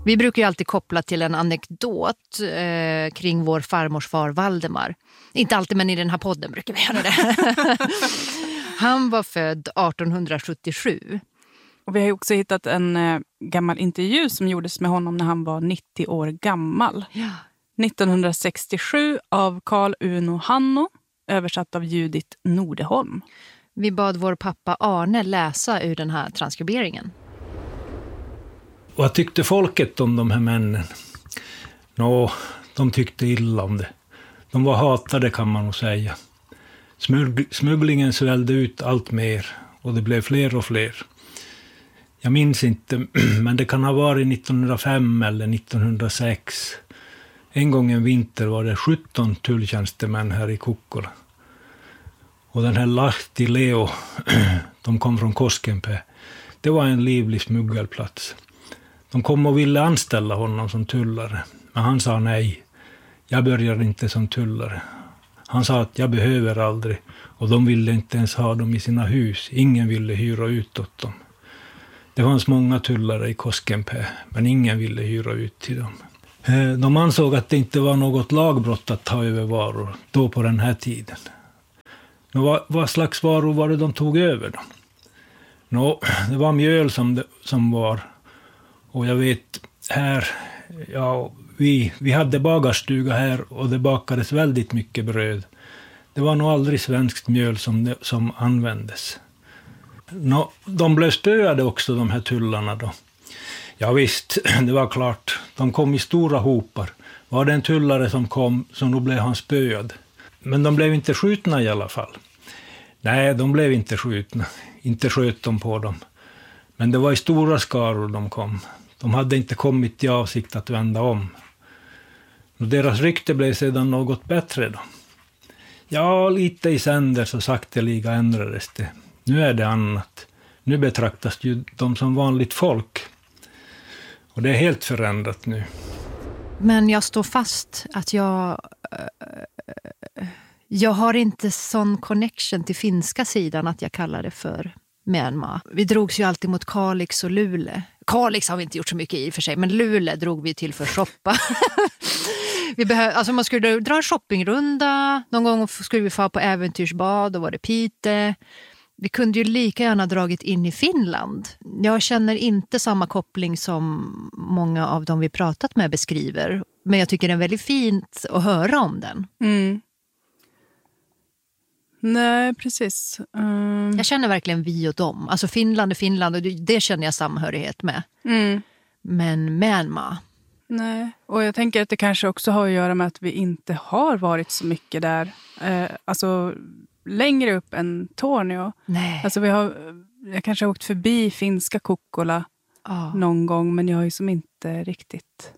Vi brukar ju alltid koppla till en anekdot kring vår farmors far Valdemar. Inte alltid, men i den här podden brukar vi göra det. Han var född 1877. Och vi har också hittat en gammal intervju som gjordes med honom när han var 90 år gammal. Ja. 1967 av Carl Uno Hanno, översatt av Judith Nordeholm. Vi bad vår pappa Arne läsa ur den här transkriberingen. Vad tyckte folket om de här männen? De tyckte illa om det. De var hatade, kan man nog säga. Smugglingen svällde ut allt mer och det blev fler och fler. Jag minns inte, men det kan ha varit 1905 eller 1906. En gång en vinter var det 17 tulltjänstemän här i Kokkola. Och den här Lahti Leo, de kom från Koskenpää. Det var en livlig smuggelplats. De kom och ville anställa honom som tullare. Men han sa nej. Jag börjar inte som tullare. Han sa att jag behöver aldrig. Och de ville inte ens ha dem i sina hus. Ingen ville hyra ut åt dem. Det fanns många tullare i Koskenpää. Men ingen ville hyra ut till dem. De ansåg att det inte var något lagbrott att ta över varor. Då på den här tiden. Vad slags varor var det de tog över då? Det var mjöl som var. Och jag vet här, vi hade bagarstuga här och det bakades väldigt mycket bröd. Det var nog aldrig svenskt mjöl som användes. De blev spöade också, de här tullarna då. Ja visst, det var klart. De kom i stora hopar. Var det en tullare som kom så då blev han spöad. Men de blev inte skjutna i alla fall. Nej, de blev inte skjutna. Inte sköt de på dem. Men det var i stora skaror de kom. De hade inte kommit i avsikt att vända om. Och deras rykte blev sedan något bättre då. Ja, lite i sänder så sakteliga ändrades det. Nu är det annat. Nu betraktas ju de som vanligt folk. Och det är helt förändrat nu. Men jag står fast att jag har inte sån connection till finska sidan att jag kallar det för Myanmar. Vi drogs ju alltid mot Kalix och Luleå. Kalix har vi inte gjort så mycket i för sig, men Luleå drog vi till för att shoppa. Man skulle dra en shoppingrunda. Någon gång skulle vi få på äventyrsbad, då var det Pite. Vi kunde ju lika gärna dragit in i Finland. Jag känner inte samma koppling som många av dem vi pratat med beskriver. Men jag tycker det är väldigt fint att höra om den. Mm. Nej, precis. Jag känner verkligen vi och dem. Alltså Finland är Finland och det känner jag samhörighet med. Mm. Men Myanmar. Nej, och jag tänker att det kanske också har att göra med att vi inte har varit så mycket där. Alltså längre upp än Tornio. Nej. Alltså jag kanske har åkt förbi finska Kokkola någon gång, men jag har ju som inte riktigt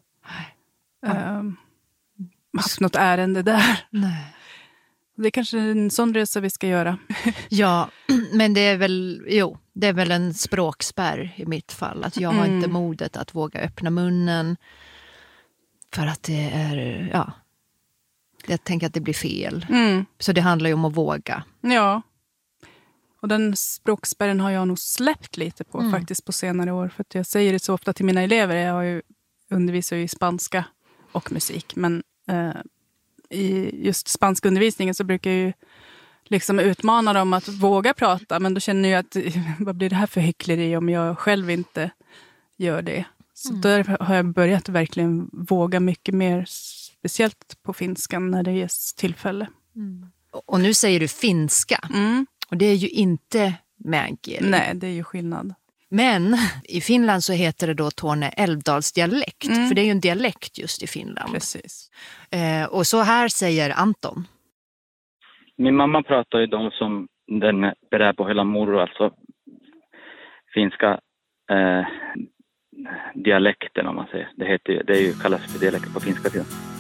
haft något ärende där. Nej. Det är kanske en sån resa vi ska göra. Ja, men det är väl en språkspärr i mitt fall. Att jag har inte modet att våga öppna munnen. För att det är, jag tänker att det blir fel. Mm. Så det handlar ju om att våga. Ja. Och den språkspärren har jag nog släppt lite på faktiskt på senare år. För att jag säger det så ofta till mina elever. Jag har ju undervisar i spanska och musik. Men i just spanska undervisningen så brukar jag ju liksom utmana dem att våga prata. Men då känner jag att vad blir det här för hyckleri om jag själv inte gör det. Så där har jag börjat verkligen våga mycket mer, speciellt på finskan när det ges tillfälle. Mm. Och nu säger du finska. Mm. Och det är ju inte meänkieli. Nej, det är ju skillnad. Men i Finland så heter det då Torne älvdalsdialekt. För det är ju en dialekt just i Finland. Precis. Och så här säger Anton. Min mamma pratar ju de som den berär på hela moro, alltså finska dialekten om man säger. Det kallas för dialekt på finska sidan.